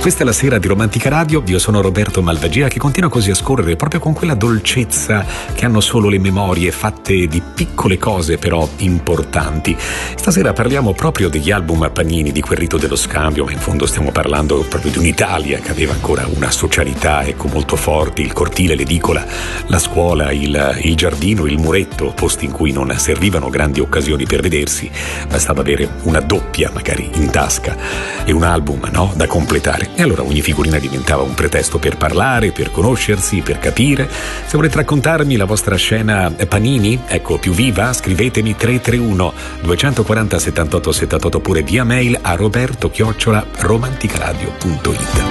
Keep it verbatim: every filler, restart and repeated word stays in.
Questa è la sera di Romantica Radio, io sono Roberto Malvagia, che continua così a scorrere proprio con quella dolcezza che hanno solo le memorie, fatte di piccole cose però importanti. Stasera parliamo proprio degli album Panini, di quel rito dello scambio, ma in fondo stiamo parlando proprio di un'Italia che aveva ancora una socialità, ecco, molto forte, il cortile, l'edicola, la scuola, il, il giardino, il muretto, posti in cui non servivano grandi occasioni per vedersi, bastava avere una doppia magari in tasca e un album, no, da completare. E allora ogni figurina diventava un pretesto per parlare, per conoscersi, per capire. Se volete raccontarmi la vostra scena Panini, ecco, più viva, scrivetemi tre tre uno due quattro zero settantotto settantotto oppure via mail a roberto chiocciola romanticaradio punto it.